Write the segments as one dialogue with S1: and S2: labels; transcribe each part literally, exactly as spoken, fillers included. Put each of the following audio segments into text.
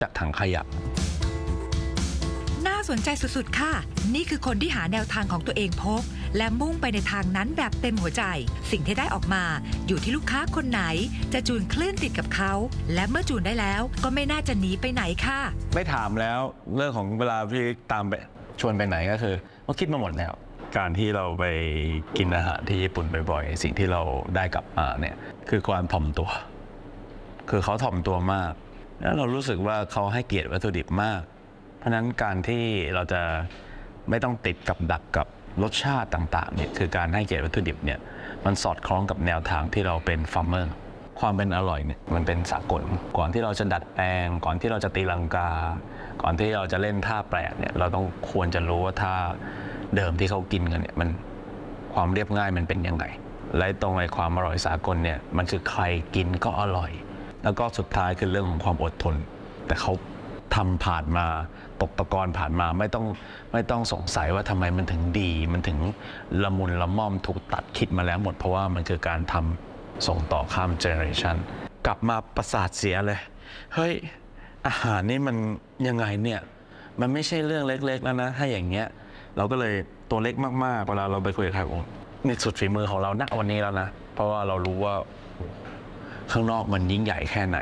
S1: จากถังขยะ
S2: น่าสนใจสุดๆค่ะนี่คือคนที่หาแนวทางของตัวเองพบและมุ่งไปในทางนั้นแบบเต็มหัวใจสิ่งที่ได้ออกมาอยู่ที่ลูกค้าคนไหนจะจูนคลื่นติดกับเขาและเมื่อจูนได้แล้วก็ไม่น่าจะหนีไปไหนค่ะ
S1: ไม่ถามแล้วเรื่องของเวลาพี่ตามไปชวนไปไหนก็คือเขาคิดมาหมดแล้วการที่เราไปกินอาหารที่ญี่ปุ่นบ่อยๆสิ่งที่เราได้กลับมาเนี่ยคือความถ่อมตัวคือเขาถ่อมตัวมากแล้วเรารู้สึกว่าเขาให้เกียรติวัตถุดิบมากเพราะนั้นการที่เราจะไม่ต้องติดกับดักกับรสชาติต่างๆเนี่ยคือการให้เกียรติวัตถุดิบเนี่ยมันสอดคล้องกับแนวทางที่เราเป็นฟาร์มเมอร์ความเป็นอร่อยเนี่ยมันเป็นสากลก่อนที่เราจะดัดแปลงก่อนที่เราจะตีลังกาก่อนที่เราจะเล่นท่าแปลกเนี่ยเราต้องควรจะรู้ว่าท่าเดิมที่เขากินกันเนี่ยมันความเรียบง่ายมันเป็นยังไงและตรงในความอร่อยสากลเนี่ยมันคือใครกินก็อร่อยแล้วก็สุดท้ายคือเรื่องของความอดทนแต่เขาทำผ่านมาตกตะกอนผ่านมาไม่ต้องไม่ต้องสงสัยว่าทำไมมันถึงดีมันถึงละมุนละม่อมถูกตัดคิดมาแล้วหมดเพราะว่ามันคือการทำส่งต่อข้ามเจเนอเรชันกลับมาประสาทเสียเลยเฮ้ยอาหารนี่มันยังไงเนี่ยมันไม่ใช่เรื่องเล็กๆแล้วนะถ้าอย่างเงี้ยเราก็เลยตัวเล็กมากๆเวลาเราไปคุยกับใครบอกนี่สุดฝีมือของเราณวันนี้แล้วนะเพราะว่าเรารู้ว่าข้างนอกมันยิ่งใหญ่แค่ไหน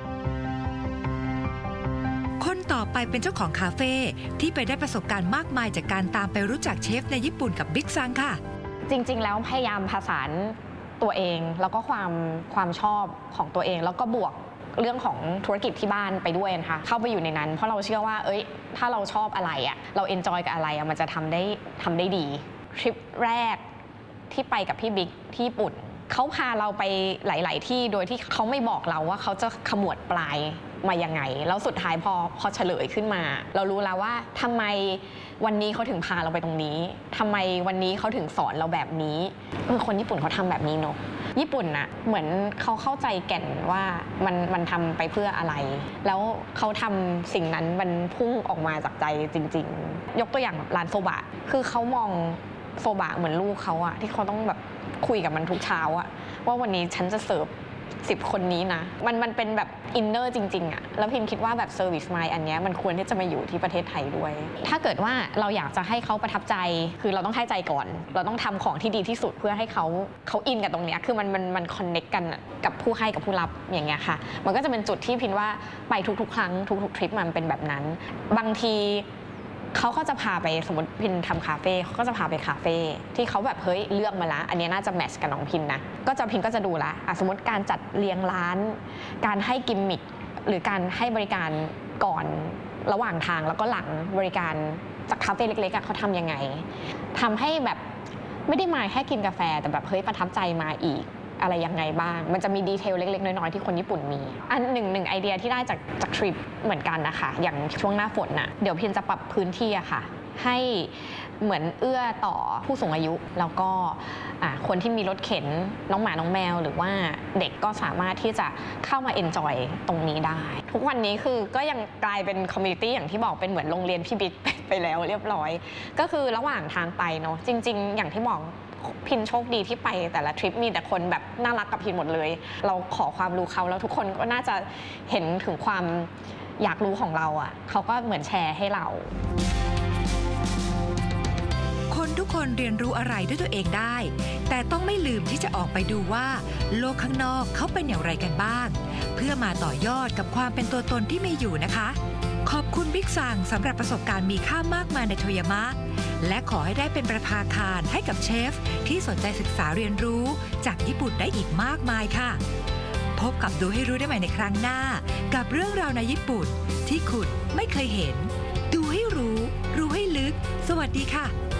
S2: คนต่อไปเป็นเจ้าของคาเฟ่ที่ไปได้ประสบการณ์มากมายจากการตามไปรู้จักเชฟในญี่ปุ่นกับบิ๊กซังค่ะ
S3: จริงๆแล้วพยายามผสานตัวเองแล้วก็ความความชอบของตัวเองแล้วก็บวกเรื่องของธุรกิจที่บ้านไปด้วยนะคะเข้าไปอยู่ในนั้นเพราะเราเชื่อว่าเอ้ยถ้าเราชอบอะไรอ่ะเราเอนจอยกับอะไรอ่ะมันจะทำได้ทำได้ดีทริปแรกที่ไปกับพี่บิ๊กที่ญี่ปุ่นเขาพาเราไปหลายๆที่โดยที่เขาไม่บอกเราว่าเขาจะขมวดปลายมายังไงแล้วสุดท้ายพอพอเฉลยขึ้นมาเรารู้แล้วว่าทำไมวันนี้เขาถึงพาเราไปตรงนี้ทำไมวันนี้เขาถึงสอนเราแบบนี้เออคนญี่ปุ่นเขาทำแบบนี้เนอะญี่ปุ่นน่ะเหมือนเขาเข้าใจแก่นว่ามันมันทำไปเพื่ออะไรแล้วเขาทำสิ่งนั้นมันพุ่งออกมาจากใจจริงๆยกตัวอย่างแบบร้านโซบะคือเขามองโซบะเหมือนลูกเขาอะที่เขาต้องแบบคุยกับมันทุกเช้าอะว่าวันนี้ฉันจะเสิร์ฟสิบคนนี้นะมันมันเป็นแบบอินเนอร์จริงๆอะแล้วพิมคิดว่าแบบเซอร์วิสไมล์อันนี้มันควรที่จะมาอยู่ที่ประเทศไทยด้วยถ้าเกิดว่าเราอยากจะให้เขาประทับใจคือเราต้องให้ใจก่อนเราต้องทำของที่ดีที่สุดเพื่อให้เขาเขาอินกับตรงนี้คือมันมันมันคอนเนคกันกับผู้ให้กับผู้รับอย่างเงี้ยค่ะมันก็จะเป็นจุดที่พิมว่าไปทุกๆครั้งทุกๆทริปมันเป็นแบบนั้นบางทีเขาก็จะพาไปสมมติพินทำคาเฟ่เขาก็จะพาไปคาเฟ่ที่เขาแบบเฮ้ยเลือกมาละอันนี้น่าจะแมทช์กับน้องพินนะก็จะพินก็จะดูละอ่ะสมมติการจัดเรียงร้านการให้กิมมิคหรือการให้บริการก่อนระหว่างทางแล้วก็หลังบริการจากคาเฟ่เล็กๆเขาทำยังไงทำให้แบบไม่ได้มาแค่กินกาแฟแต่แบบเฮ้ยประทับใจมาอีกอะไรยังไงบ้างมันจะมีดีเทลเล็กๆน้อยๆที่คนญี่ปุ่นมีอันหนึ่งหนึ่งไอเดียที่ได้จากจากทริปเหมือนกันนะคะอย่างช่วงหน้าฝนน่ะเดี๋ยวพินจะปรับพื้นที่อะค่ะให้เหมือนเอื้อต่อผู้สูงอายุแล้วก็คนที่มีรถเข็นน้องหมาน้องแมวหรือว่าเด็กก็สามารถที่จะเข้ามาเอนจอยตรงนี้ได้ทุกวันนี้คือก็ยังกลายเป็นคอมมูนิตี้อย่างที่บอกเป็นเหมือนโรงเรียนพี่บิ๊กไปแล้วเรียบร้อยก็คือระหว่างทางไปเนาะจริงๆอย่างที่บอกพินโชคดีที่ไปแต่ละทริปมีแต่คนแบบน่ารักกับพินหมดเลยเราขอความรู้เขาแล้วทุกคนก็น่าจะเห็นถึงความอยากรู้ของเราอ่ะเขาก็เหมือนแชร์ให้เรา
S2: คนทุกคนเรียนรู้อะไรด้วยตัวเองได้แต่ต้องไม่ลืมที่จะออกไปดูว่าโลกข้างนอกเขาเป็นอย่างไรกันบ้างเพื่อมาต่อยอดกับความเป็นตัวตนที่มีอยู่นะคะขอบคุณบิ๊กซังสำหรับประสบการณ์มีค่ามากมายในโทยามะและขอให้ได้เป็นประภาคารให้กับเชฟที่สนใจศึกษาเรียนรู้จากญี่ปุ่นได้อีกมากมายค่ะพบกับดูให้รู้ได้ใหม่ในครั้งหน้ากับเรื่องราวในญี่ปุ่นที่คุณไม่เคยเห็นดูให้รู้รู้ให้ลึกสวัสดีค่ะ